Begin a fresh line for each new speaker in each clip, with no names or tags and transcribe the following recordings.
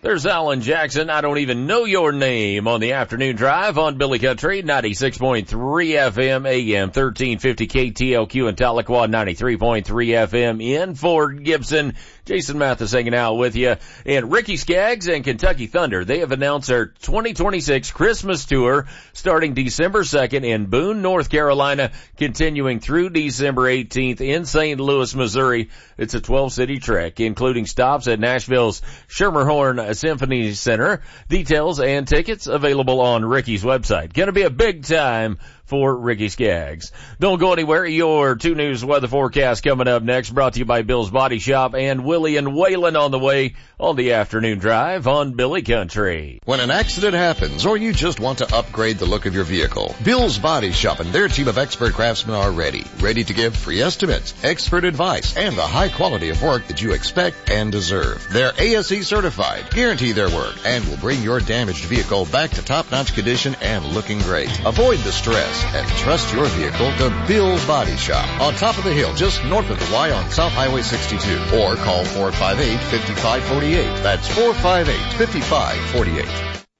There's Alan Jackson. I don't even know your name on the afternoon drive on Billy Country, 96.3 FM, AM 1350 KTLQ in Tahlequah, 93.3 FM in Fort Gibson. Jason Mathis hanging out with you. And Ricky Skaggs and Kentucky Thunder, they have announced their 2026 Christmas tour starting December 2nd in Boone, North Carolina, continuing through December 18th in St. Louis, Missouri. It's a 12-city trek, including stops at Nashville's Schermerhorn Symphony Center. Details and tickets available on Ricky's website. Gonna be a big time for Ricky Skaggs. Don't go anywhere. Your 2 News weather forecast coming up next, brought to you by Bill's Body Shop and Willie and Waylon on the way on the afternoon drive on Billy Country.
When an accident happens or you just want to upgrade the look of your vehicle, Bill's Body Shop and their team of expert craftsmen are ready to give free estimates, expert advice, and the high quality of work that you expect and deserve. They're ASE certified, guarantee their work, and will bring your damaged vehicle back to top-notch condition and looking great. Avoid the stress and trust your vehicle to Bill's Body Shop on top of the hill just north of the Y on South Highway 62, or call 458-5548. That's 458-5548.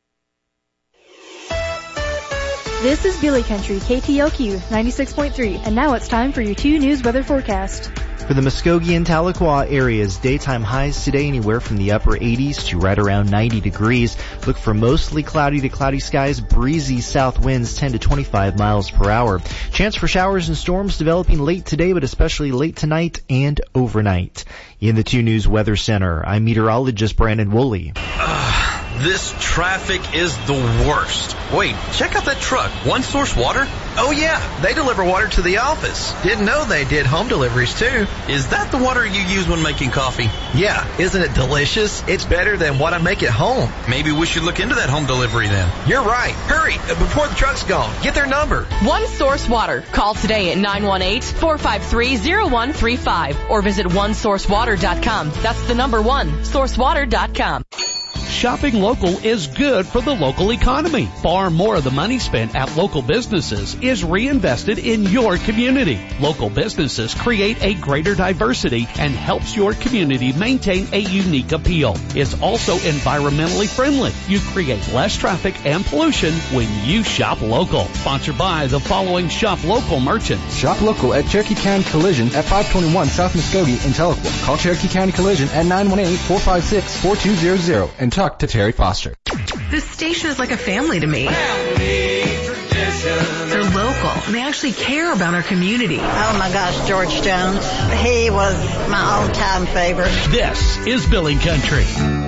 This is Billy Country, KTLQ 96.3, and now it's time for your 2 News weather forecast.
For the Muskogee and Tahlequah areas, daytime highs today anywhere from the upper 80s to right around 90 degrees. Look for mostly cloudy to cloudy skies, breezy south winds 10 to 25 miles per hour. Chance for showers and storms developing late today, but especially late tonight and overnight. In the 2 News Weather Center, I'm meteorologist Brandon Woolley.
This traffic is the worst. Wait, check out that truck. One Source Water?
Oh yeah, they deliver water to the office. Didn't know they did home deliveries too.
Is that the water you use when making coffee?
Yeah, isn't it delicious? It's better than what I make at home.
Maybe we should look into that home delivery then.
You're right. Hurry, before the truck's gone. Get their number.
One Source Water. Call today at 918-453-0135 or visit onesourcewater.com. That's the number 1sourcewater.com.
Shopping local is good for the local economy. Far more of the money spent at local businesses is reinvested in your community. Local businesses create a greater diversity and helps your community maintain a unique appeal. It's also environmentally friendly. You create less traffic and pollution when you shop local. Sponsored by the following shop local merchants.
Shop local at Cherokee County Collision at 521 South Muskogee in Tahlequah. Call Cherokee County Collision at 918-456-4200 and talk to Terry Foster.
This station is like a family to me. They're local, and they actually care about our community.
Oh my gosh, George Jones. He was my all-time favorite.
This is Billy Country.